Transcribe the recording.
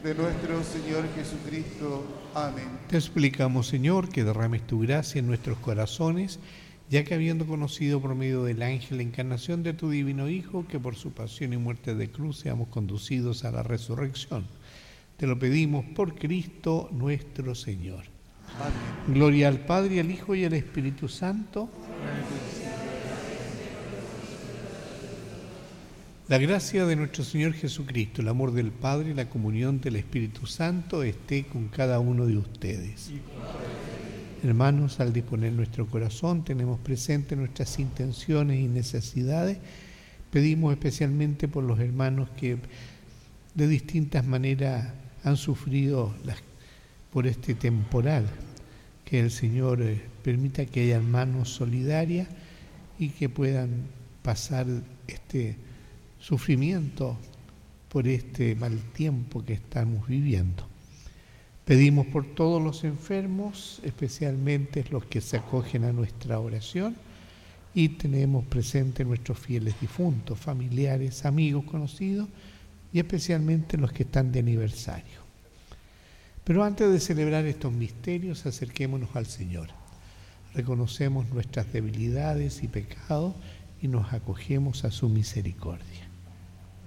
de nuestro Señor Jesucristo. Amén. Te suplicamos, Señor, que derrames tu gracia en nuestros corazones, ya que habiendo conocido por medio del ángel la encarnación de tu divino Hijo, que por su pasión y muerte de cruz seamos conducidos a la resurrección. Te lo pedimos por Cristo nuestro Señor. Amén. Gloria al Padre, al Hijo y al Espíritu Santo. La gracia de nuestro Señor Jesucristo, el amor del Padre y la comunión del Espíritu Santo esté con cada uno de ustedes. Hermanos, al disponer nuestro corazón, tenemos presente nuestras intenciones y necesidades. Pedimos especialmente por los hermanos que de distintas maneras han sufrido por este temporal. Que el Señor permita que haya manos solidarias y que puedan pasar este sufrimiento por este mal tiempo que estamos viviendo. Pedimos por todos los enfermos, especialmente los que se acogen a nuestra oración, y tenemos presente nuestros fieles difuntos, familiares, amigos, conocidos, y especialmente los que están de aniversario. Pero antes de celebrar estos misterios, acerquémonos al Señor. Reconocemos nuestras debilidades y pecados y nos acogemos a su misericordia.